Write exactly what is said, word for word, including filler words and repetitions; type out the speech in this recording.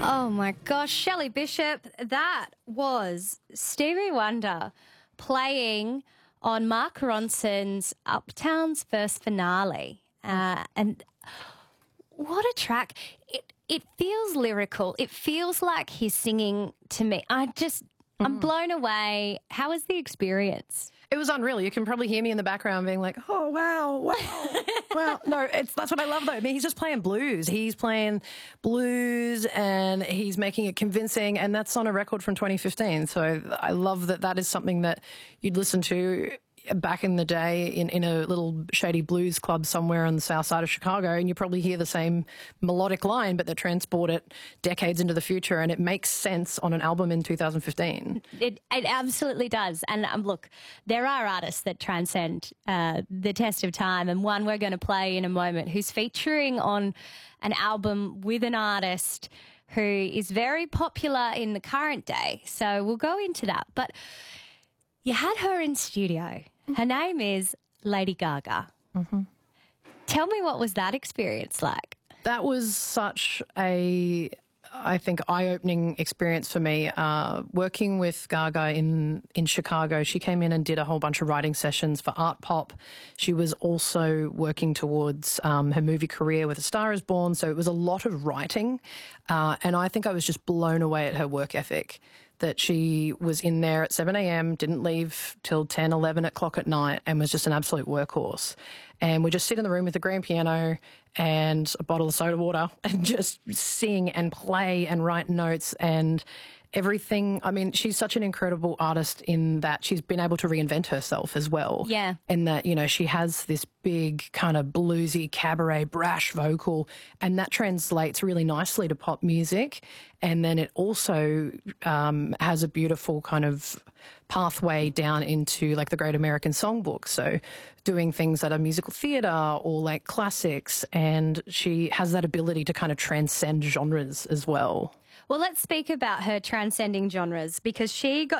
Oh my gosh, Shelley Bishop, that was Stevie Wonder playing on Mark Ronson's Uptown's first finale. Uh, and what a track. It it feels lyrical. It feels like he's singing to me. I just, mm. I'm blown away. How was the experience? It was unreal. You can probably hear me in the background being like, oh, wow, wow, wow. No, it's, that's what I love, though. I mean, he's just playing blues. He's playing blues and he's making it convincing, and that's on a record from twenty fifteen. So I love that that is something that you'd listen to back in the day in, in a little shady blues club somewhere on the south side of Chicago, and you probably hear the same melodic line, but they transport it decades into the future, and it makes sense on an album in two thousand fifteen. It, it absolutely does. And um, look, there are artists that transcend uh, the test of time, and one we're going to play in a moment who's featuring on an album with an artist who is very popular in the current day. So we'll go into that. But you had her in studio. Her name is Lady Gaga. Mm-hmm. Tell me, what was that experience like? That was such a, I think, eye-opening experience for me. Uh, working with Gaga in, in Chicago, she came in and did a whole bunch of writing sessions for Art Pop. She was also working towards um, her movie career with A Star Is Born, so it was a lot of writing. Uh, and I think I was just blown away at her work ethic, that she was in there at seven a m, didn't leave till ten, eleven o'clock at night, and was just an absolute workhorse. And we just sit in the room with the grand piano and a bottle of soda water and just sing and play and write notes and everything. I mean, she's such an incredible artist in that she's been able to reinvent herself as well. Yeah. And that, you know, she has this big kind of bluesy, cabaret, brash vocal, and that translates really nicely to pop music. And then it also um, has a beautiful kind of pathway down into like the Great American Songbook. So doing things that are musical theatre or like classics. And she has that ability to kind of transcend genres as well. Well, let's speak about her transcending genres, because she got